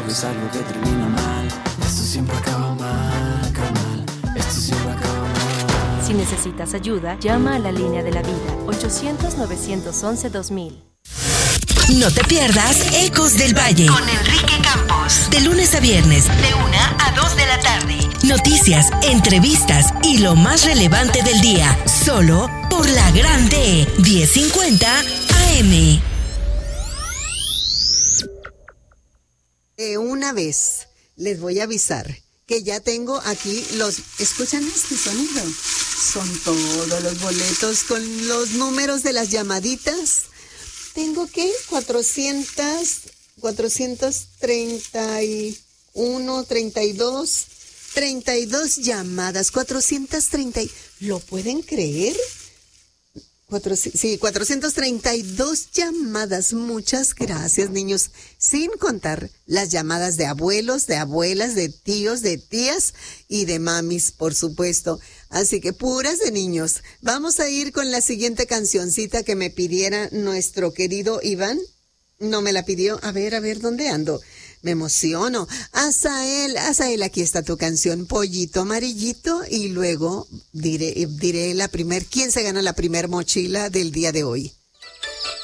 algo es algo que termina mal. Esto siempre acaba mal, acaba mal. Esto siempre acaba mal. Si necesitas ayuda, llama a la línea de la vida, 800-911-2000. No te pierdas Ecos del Valle con Enrique Campos. De lunes a viernes, de 1 a 2 de la tarde. Noticias, entrevistas y lo más relevante del día. Solo por La Grande, 1050 AM. Una vez les voy a avisar que ya tengo aquí los... ¿Escuchan este sonido? Son todos los boletos con los números de las llamaditas. Tengo que 431, 32 llamadas, 430. ¿Lo pueden creer? 432 llamadas. Muchas gracias, niños. Sin contar las llamadas de abuelos, de abuelas, de tíos, de tías y de mamis, por supuesto. Así que puras de niños. Vamos a ir con la siguiente cancioncita que me pidiera nuestro querido Iván. No me la pidió. A ver, ¿dónde ando? Me emociono. Azael, aquí está tu canción, Pollito Amarillito, y luego diré quién se gana la primer mochila del día de hoy.